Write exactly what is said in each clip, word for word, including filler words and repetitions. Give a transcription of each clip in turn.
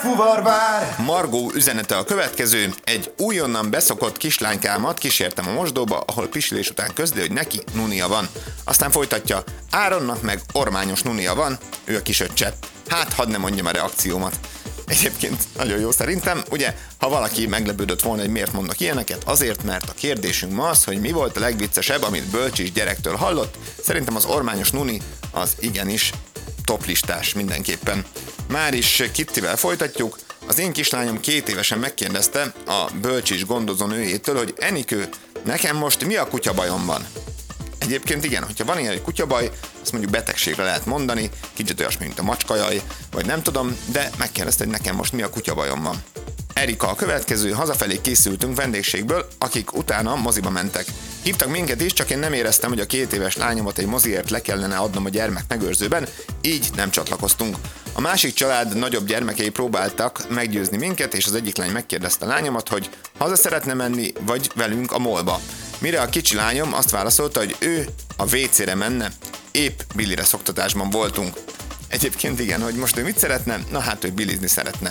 fuvarvár. Margó üzenete a következő. Egy újonnan beszokott kislánykámat kísértem a mosdóba, ahol pisilés után közli, hogy neki nunia van. Aztán folytatja, Áronnak meg ormányos nunia van, ő a kisöccse. Hát, hadd ne mondjam a reakciómat. Egyébként nagyon jó szerintem, ugye, ha valaki meglepődött volna, hogy miért mondnak ilyeneket, azért, mert a kérdésünk ma az, hogy mi volt a legviccesebb, amit bölcsis gyerektől hallott. Szerintem az ormányos nuni az igenis toplistás mindenképpen. Már is Kittivel folytatjuk. Az én kislányom két évesen megkérdezte a bölcsis gondozó nőjétől, hogy Enikő, nekem most mi a kutyabajom van? Egyébként igen, hogyha van ilyen egy kutyabaj, azt mondjuk betegségre lehet mondani, kicsit olyasmi, mint a macskajaj, vagy nem tudom, de megkérdezte, hogy nekem most mi a kutyabajom van. Erika a következő, hazafelé készültünk vendégségből, akik utána moziba mentek. Hívtak minket is, csak én nem éreztem, hogy a két éves lányomat egy moziért le kellene adnom a gyermek megőrzőben, így nem csatlakoztunk. A másik család nagyobb gyermekei próbáltak meggyőzni minket, és az egyik lány megkérdezte a lányomat, hogy haza szeretne menni, vagy velünk a mallba. Mire a kicsi lányom azt válaszolta, hogy ő a vécére menne, épp billire szoktatásban voltunk. Egyébként igen, hogy most ő mit szeretne? Na hát ő bilizni szeretne.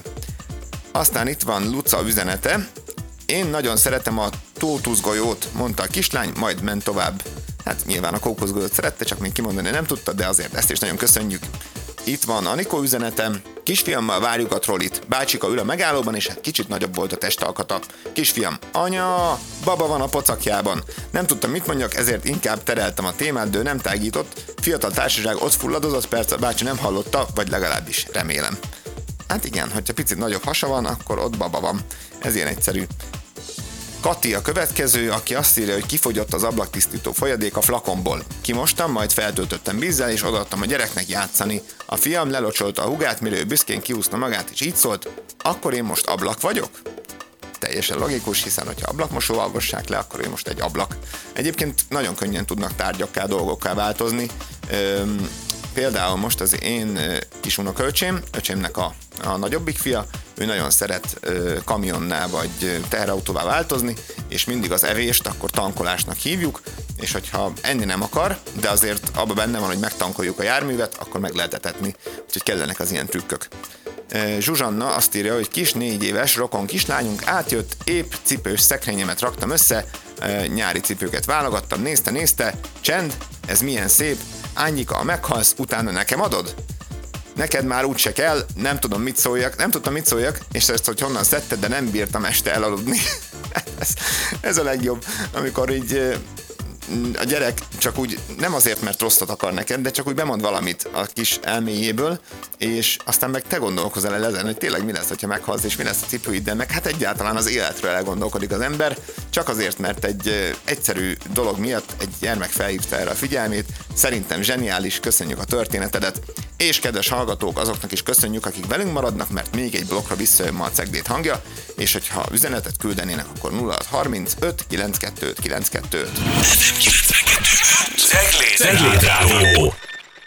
Aztán itt van Luca üzenete. Én nagyon szeretem a tótuszgolyót, mondta a kislány, majd ment tovább. Hát nyilván a kókuszgolyót szerette, csak még kimondani nem tudta, de azért ezt is nagyon köszönjük. Itt van Anikó üzenetem. Kisfiammal várjuk a trollit. Bácsika ül a megállóban, és hát kicsit nagyobb volt a testalkata. Kisfiam, anya, baba van a pocakjában. Nem tudtam, mit mondjak, ezért inkább tereltem a témát, de ő nem tágított. Fiatal társaság ott fulladozott, persze a bácsi nem hallotta, vagy legalábbis remélem. Hát igen, hogyha picit nagyobb hasa van, akkor ott baba van. Ez ilyen egyszerű. Kati a következő, aki azt írja, hogy kifogyott az ablaktisztító folyadék a flakonból. Kimostam, majd feltöltöttem vízzel, és odaadtam a gyereknek játszani. A fiam lelocsolta a hugát, mire ő büszkén kiúszta magát, és így szólt, akkor én most ablak vagyok? Teljesen logikus, hiszen hogyha ablakmosóval mossák le, akkor ő most egy ablak. Egyébként nagyon könnyen tudnak tárgyakká, dolgokká változni. Üm, Például most az én kis unokaöcsém, öcsémnek a, a nagyobbik fia, ő nagyon szeret ö, kamionná vagy teherautóvá változni, és mindig az evést akkor tankolásnak hívjuk, és hogyha enni nem akar, de azért abban benne van, hogy megtankoljuk a járművet, akkor meg lehet etetni, úgyhogy kellenek az ilyen trükkök. Zsuzsanna azt írja, hogy kis négy éves rokon kislányunk átjött, épp cipős szekrényemet raktam össze, nyári cipőket válogattam, nézte, nézte, csend, ez milyen szép, Ányika, meghalsz, utána nekem adod? Neked már úgyse kell, nem tudom mit szóljak, nem tudtam mit szóljak, és ezt, hogy honnan szedted, de nem bírtam este elaludni. ez, ez a legjobb, amikor így a gyerek csak úgy, nem azért, mert rosszat akar neked, de csak úgy bemond valamit a kis elméjéből, és aztán meg te gondolkozol el ezen, hogy tényleg mi lesz, ha meghalsz, és mi lesz a cipőiddel, meg hát egyáltalán az életről elgondolkodik az ember, csak azért, mert egy egyszerű dolog miatt egy gyermek felhívta erre a figyelmét. Szerintem zseniális, köszönjük a történetedet, és kedves hallgatók, azoknak is köszönjük, akik velünk maradnak, mert még egy blokkra visszajön ma a Cegléd hangja, és hogyha üzenetet küldenének, akkor nulla hat harmincöt kilencvenkettő kilencvenkettő. Cegléd Rádió.